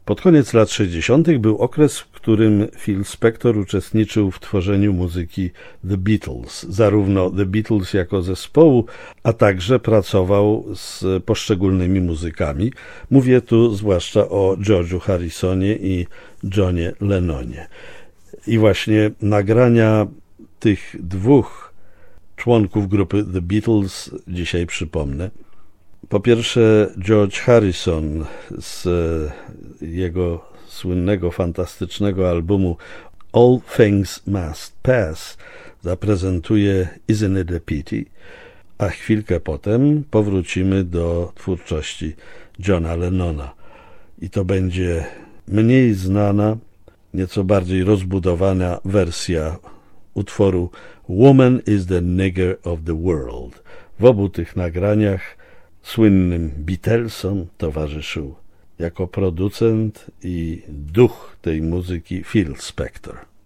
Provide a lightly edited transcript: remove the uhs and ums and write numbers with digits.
Pod koniec lat 60. był okres, w którym Phil Spector uczestniczył w tworzeniu muzyki The Beatles, zarówno The Beatles jako zespołu, a także pracował z poszczególnymi muzykami. Mówię tu zwłaszcza o George'u Harrisonie i Johnie Lennonie. I właśnie nagrania tych dwóch członków grupy The Beatles dzisiaj przypomnę. Po pierwsze George Harrison z jego słynnego, fantastycznego albumu All Things Must Pass zaprezentuje Isn't It a Pity, a chwilkę potem powrócimy do twórczości Johna Lennona. I to będzie mniej znana, nieco bardziej rozbudowana wersja utworu Woman is the Nigger of the World. W obu tych nagraniach słynnym Beatlesom towarzyszył jako producent i duch tej muzyki Phil Spector.